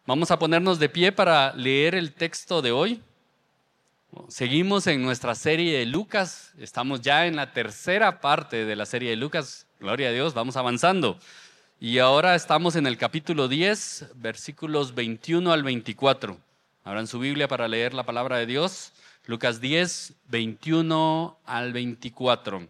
Vamos a ponernos de pie para leer el texto de hoy. Seguimos en nuestra serie de Lucas. Estamos ya en la tercera parte de la serie de Lucas. Gloria a Dios, vamos avanzando. Y ahora estamos en el capítulo 10, versículos 21 al 24. Abran su Biblia para leer la palabra de Dios. Lucas 10, 21 al 24.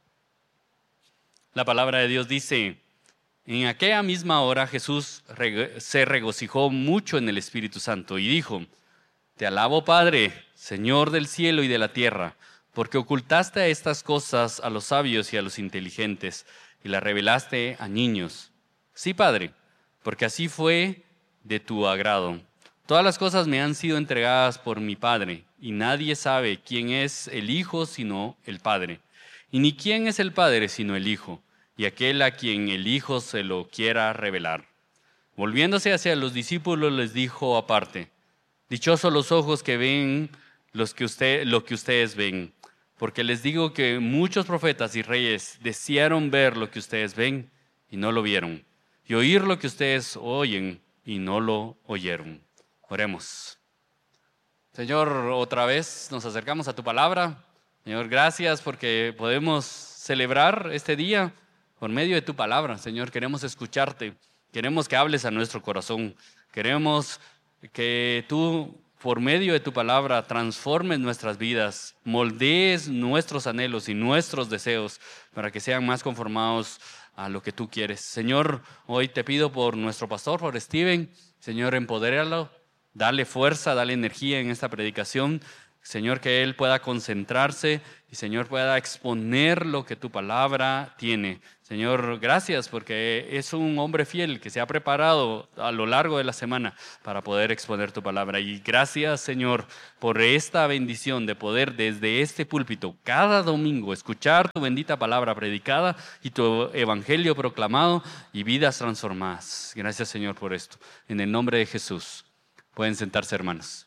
La palabra de Dios dice: en aquella misma hora Jesús se regocijó mucho en el Espíritu Santo y dijo: Te alabo, Padre, Señor del cielo y de la tierra, porque ocultaste estas cosas a los sabios y a los inteligentes y las revelaste a niños. Sí, Padre, porque así fue de tu agrado. Todas las cosas me han sido entregadas por mi Padre, y nadie sabe quién es el Hijo sino el Padre, y ni quién es el Padre sino el Hijo, y aquel a quien el Hijo se lo quiera revelar. Volviéndose hacia los discípulos les dijo aparte: Dichosos los ojos que ven lo que ustedes ven, porque les digo que muchos profetas y reyes desearon ver lo que ustedes ven y no lo vieron, y oír lo que ustedes oyen y no lo oyeron. Oremos. Señor, otra vez nos acercamos a tu palabra. Señor, gracias porque podemos celebrar este día por medio de tu palabra. Señor, queremos escucharte, queremos que hables a nuestro corazón, queremos que tú, por medio de tu palabra, transformes nuestras vidas, moldees nuestros anhelos y nuestros deseos para que sean más conformados a lo que tú quieres. Señor, hoy te pido por nuestro pastor, por Steven. Señor, empodéralo, dale fuerza, dale energía en esta predicación. Señor, que él pueda concentrarse y, Señor, pueda exponer lo que tu palabra tiene. Señor, gracias porque es un hombre fiel que se ha preparado a lo largo de la semana para poder exponer tu palabra. Y gracias, Señor, por esta bendición de poder desde este púlpito cada domingo escuchar tu bendita palabra predicada y tu evangelio proclamado y vidas transformadas. Gracias, Señor, por esto. En el nombre de Jesús. Pueden sentarse, hermanos.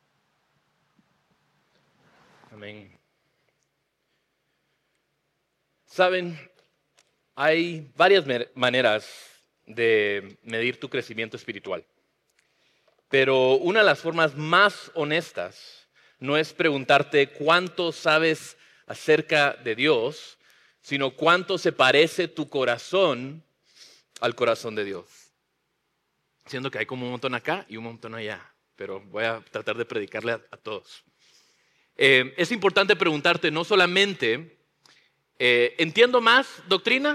Amén. Saben, hay varias maneras de medir tu crecimiento espiritual, pero una de las formas más honestas no es preguntarte cuánto sabes acerca de Dios, sino cuánto se parece tu corazón al corazón de Dios. Siendo que hay como un montón acá y un montón allá, pero voy a tratar de predicarle a todos. Es importante preguntarte no solamente, ¿entiendo más doctrina?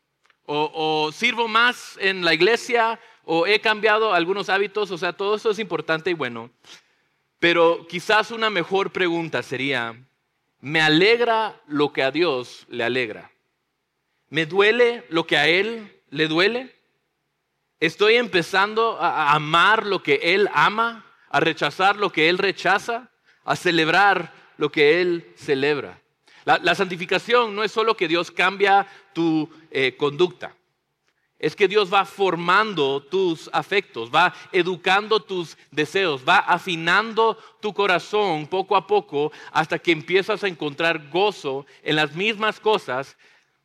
¿O sirvo más en la iglesia? ¿O he cambiado algunos hábitos? O sea, todo eso es importante y bueno. Pero quizás una mejor pregunta sería, ¿me alegra lo que a Dios le alegra? ¿Me duele lo que a Él le duele? ¿Estoy empezando a amar lo que Él ama? ¿A rechazar lo que Él rechaza? ¿A celebrar lo que Él celebra? La santificación no es solo que Dios cambia tu conducta. Es que Dios va formando tus afectos, va educando tus deseos, va afinando tu corazón poco a poco hasta que empiezas a encontrar gozo en las mismas cosas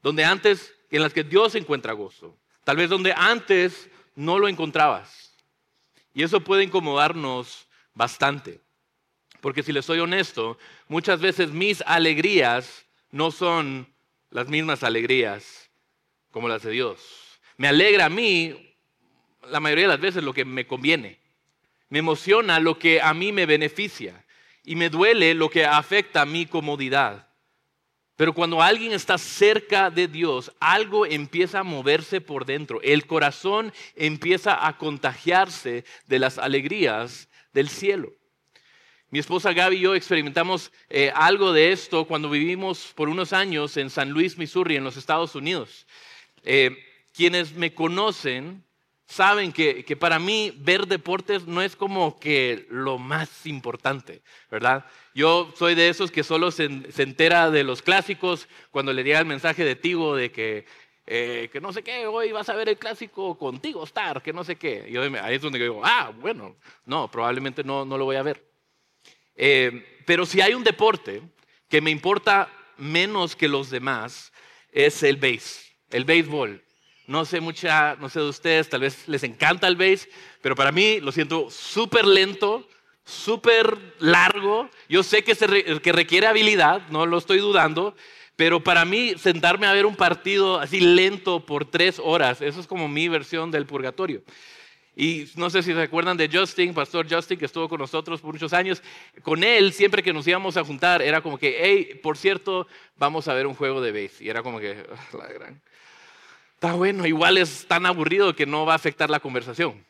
en las que Dios encuentra gozo. Tal vez donde antes no lo encontrabas. Y eso puede incomodarnos bastante. Porque si les soy honesto, muchas veces mis alegrías no son las mismas alegrías como las de Dios. Me alegra a mí, la mayoría de las veces, lo que me conviene. Me emociona lo que a mí me beneficia. Y me duele lo que afecta a mi comodidad. Pero cuando alguien está cerca de Dios, algo empieza a moverse por dentro. El corazón empieza a contagiarse de las alegrías del cielo. Mi esposa Gaby y yo experimentamos algo de esto cuando vivimos por unos años en San Luis, Missouri, en los Estados Unidos. Quienes me conocen saben que para mí ver deportes no es como que lo más importante, ¿verdad? Yo soy de esos que solo se entera de los clásicos cuando le llega el mensaje de Tigo de que no sé qué, hoy vas a ver el clásico contigo, Star, que no sé qué. Y ahí es donde digo, bueno, no, probablemente no lo voy a ver. Pero si hay un deporte que me importa menos que los demás, es el béisbol. No sé de ustedes, tal vez les encanta el béis, pero para mí lo siento súper lento, súper largo. Yo sé que requiere habilidad, no lo estoy dudando, pero para mí sentarme a ver un partido así lento por 3 horas, eso es como mi versión del purgatorio. Y no sé si se acuerdan de Justin, Pastor Justin, que estuvo con nosotros por muchos años. Con él, siempre que nos íbamos a juntar, era como que, hey, por cierto, vamos a ver un juego de béis. Y era como que, la gran... Está bueno, igual es tan aburrido que no va a afectar la conversación.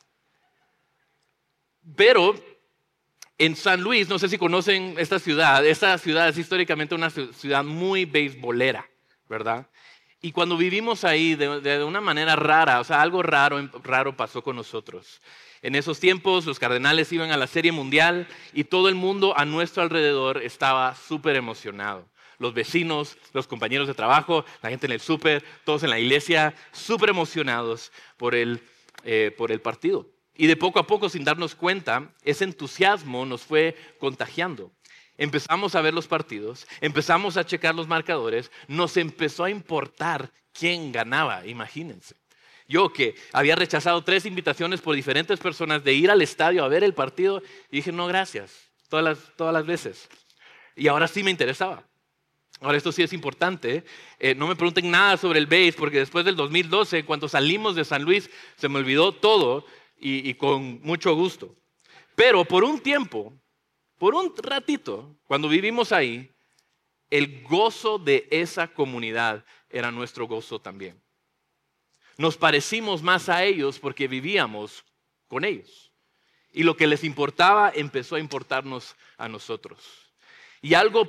Pero en San Luis, no sé si conocen esta ciudad es históricamente una ciudad muy beisbolera, ¿verdad? Y cuando vivimos ahí de una manera rara, o sea, algo raro pasó con nosotros. En esos tiempos los Cardenales iban a la Serie Mundial y todo el mundo a nuestro alrededor estaba súper emocionado. Los vecinos, los compañeros de trabajo, la gente en el súper, todos en la iglesia, súper emocionados por el partido. Y de poco a poco, sin darnos cuenta, ese entusiasmo nos fue contagiando. Empezamos a ver los partidos, empezamos a checar los marcadores, nos empezó a importar quién ganaba, imagínense. Yo que había rechazado 3 invitaciones por diferentes personas de ir al estadio a ver el partido, y dije, no, gracias, todas las veces. Y ahora sí me interesaba. Ahora esto sí es importante, no me pregunten nada sobre el béis, porque después del 2012, cuando salimos de San Luis, se me olvidó todo y con mucho gusto. Pero por un tiempo, por un ratito, cuando vivimos ahí, el gozo de esa comunidad era nuestro gozo también. Nos parecimos más a ellos porque vivíamos con ellos. Y lo que les importaba empezó a importarnos a nosotros. Y algo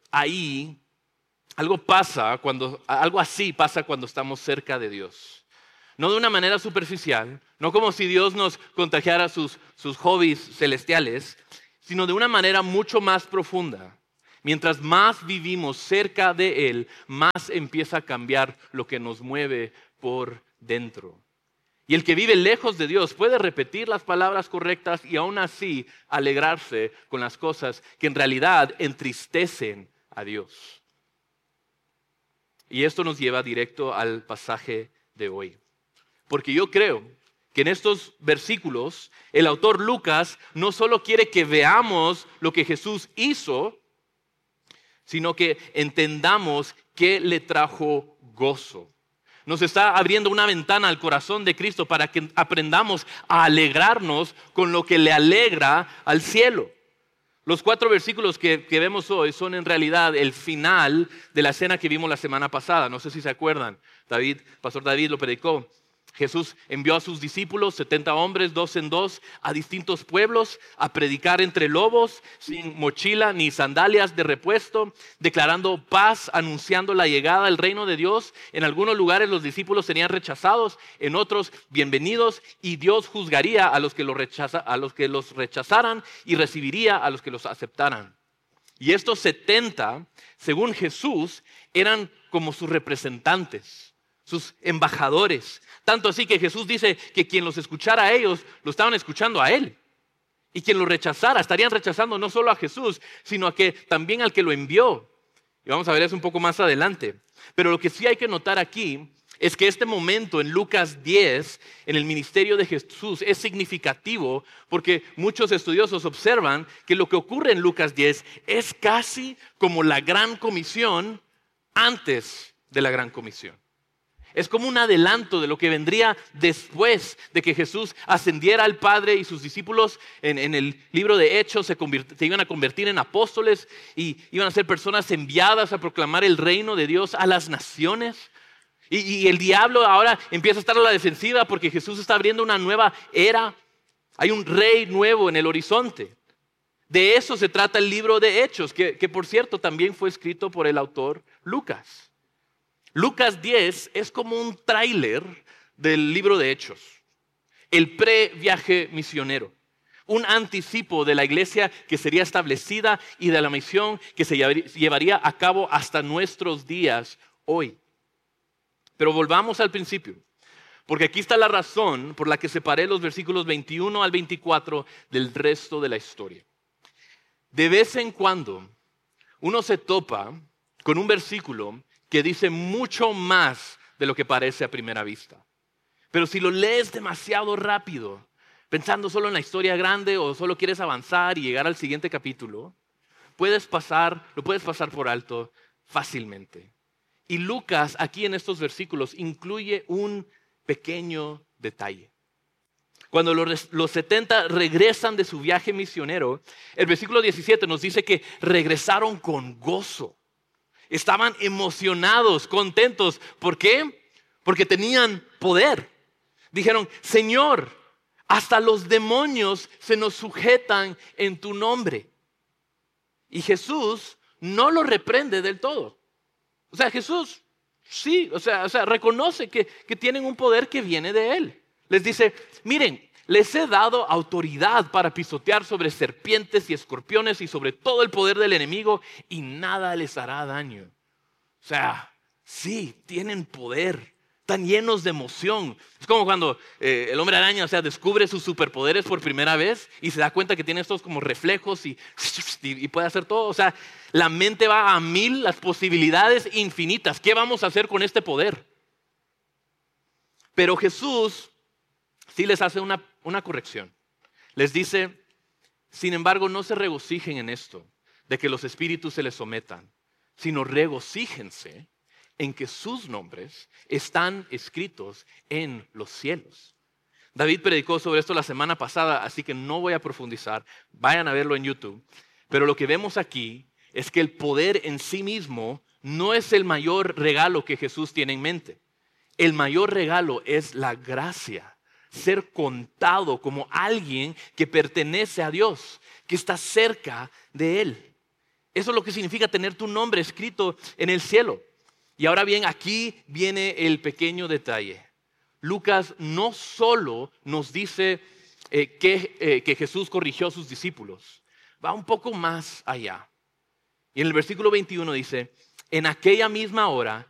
así pasa cuando estamos cerca de Dios. No de una manera superficial, no como si Dios nos contagiara sus hobbies celestiales, sino de una manera mucho más profunda. Mientras más vivimos cerca de Él, más empieza a cambiar lo que nos mueve por dentro. Y el que vive lejos de Dios puede repetir las palabras correctas y aún así alegrarse con las cosas que en realidad entristecen a Dios. Y esto nos lleva directo al pasaje de hoy. Porque yo creo que en estos versículos el autor Lucas no solo quiere que veamos lo que Jesús hizo, sino que entendamos qué le trajo gozo. Nos está abriendo una ventana al corazón de Cristo para que aprendamos a alegrarnos con lo que le alegra al cielo. Los 4 versículos que vemos hoy son en realidad el final de la escena que vimos la semana pasada. No sé si se acuerdan. Pastor David lo predicó. Jesús envió a sus discípulos, 70 hombres, 2 en 2, a distintos pueblos a predicar entre lobos, sin mochila ni sandalias de repuesto, declarando paz, anunciando la llegada del reino de Dios. En algunos lugares los discípulos serían rechazados, en otros bienvenidos, y Dios juzgaría a los que los rechazaran y recibiría a los que los aceptaran. Y estos 70, según Jesús, eran como sus representantes, sus embajadores. Tanto así que Jesús dice que quien los escuchara a ellos, lo estaban escuchando a Él. Y quien los rechazara, estarían rechazando no solo a Jesús, sino también al que lo envió. Y vamos a ver eso un poco más adelante. Pero lo que sí hay que notar aquí es que este momento en Lucas 10, en el ministerio de Jesús, es significativo porque muchos estudiosos observan que lo que ocurre en Lucas 10 es casi como la gran comisión antes de la gran comisión. Es como un adelanto de lo que vendría después de que Jesús ascendiera al Padre y sus discípulos en el libro de Hechos se iban a convertir en apóstoles y iban a ser personas enviadas a proclamar el reino de Dios a las naciones. Y el diablo ahora empieza a estar a la defensiva porque Jesús está abriendo una nueva era. Hay un rey nuevo en el horizonte. De eso se trata el libro de Hechos, que por cierto también fue escrito por el autor Lucas. Lucas 10 es como un tráiler del libro de Hechos, el pre-viaje misionero, un anticipo de la iglesia que sería establecida y de la misión que se llevaría a cabo hasta nuestros días hoy. Pero volvamos al principio, porque aquí está la razón por la que separé los versículos 21 al 24 del resto de la historia. De vez en cuando uno se topa con un versículo que dice mucho más de lo que parece a primera vista. Pero si lo lees demasiado rápido, pensando solo en la historia grande o solo quieres avanzar y llegar al siguiente capítulo, lo puedes pasar por alto fácilmente. Y Lucas aquí en estos versículos incluye un pequeño detalle. Cuando los 70 regresan de su viaje misionero, el versículo 17 nos dice que regresaron con gozo. Estaban emocionados, contentos. ¿Por qué? Porque tenían poder. Dijeron, Señor, hasta los demonios se nos sujetan en tu nombre. Y Jesús no lo reprende del todo. O sea, Jesús sí, reconoce que tienen un poder que viene de Él. Les dice, miren, les he dado autoridad para pisotear sobre serpientes y escorpiones y sobre todo el poder del enemigo y nada les hará daño. O sea, sí, tienen poder, están llenos de emoción. Es como cuando el hombre araña, descubre sus superpoderes por primera vez y se da cuenta que tiene estos como reflejos y puede hacer todo. O sea, la mente va a 1000, las posibilidades infinitas. ¿Qué vamos a hacer con este poder? Pero Jesús sí les hace una corrección. Les dice, sin embargo, no se regocijen en esto, de que los espíritus se les sometan, sino regocíjense en que sus nombres están escritos en los cielos. David predicó sobre esto la semana pasada, así que no voy a profundizar. Vayan a verlo en YouTube. Pero lo que vemos aquí es que el poder en sí mismo no es el mayor regalo que Jesús tiene en mente. El mayor regalo es la gracia, ser contado como alguien que pertenece a Dios, que está cerca de Él. Eso es lo que significa tener tu nombre escrito en el cielo. Y ahora bien, aquí viene el pequeño detalle. Lucas no solo nos dice que Jesús corrigió a sus discípulos, va un poco más allá. Y en el versículo 21 dice, en aquella misma hora